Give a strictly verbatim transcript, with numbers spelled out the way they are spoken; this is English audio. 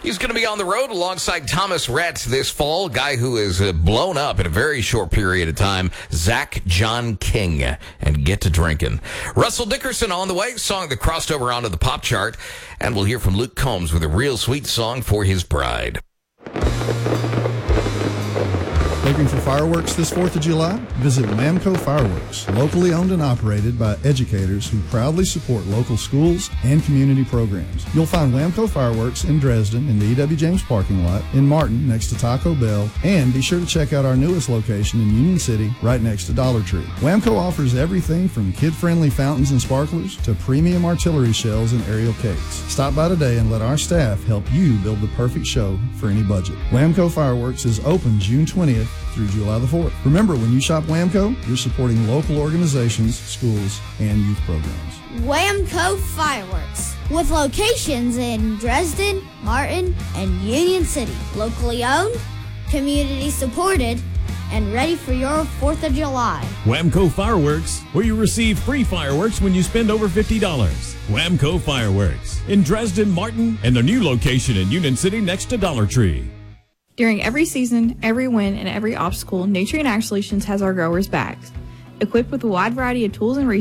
He's going to be on the road alongside Thomas Rhett this fall, guy who is uh, blown up in a very short period of time, Zach John King, and Get to Drinking. Russell Dickerson on the way, song that crossed over onto the pop chart, and we'll hear from Luke Combs with a real sweet song for his bride. Looking for fireworks this fourth of July? Visit Whamco Fireworks, locally owned and operated by educators who proudly support local schools and community programs. You'll find Whamco Fireworks in Dresden in the E W James parking lot, in Martin next to Taco Bell, and be sure to check out our newest location in Union City right next to Dollar Tree. Whamco offers everything from kid-friendly fountains and sparklers to premium artillery shells and aerial cakes. Stop by today and let our staff help you build the perfect show for any budget. Whamco Fireworks is open June twentieth through July the fourth. Remember, when you shop Whamco, you're supporting local organizations, schools, and youth programs. Whamco Fireworks, with locations in Dresden, Martin, and Union City. Locally owned, community supported, and ready for your fourth of July. Whamco Fireworks, where you receive free fireworks when you spend over fifty dollars. Whamco Fireworks in Dresden, Martin, and their new location in Union City next to Dollar Tree. During every season, every win, and every obstacle, Nutrient Ag Solutions has our growers' backs. Equipped with a wide variety of tools and resources,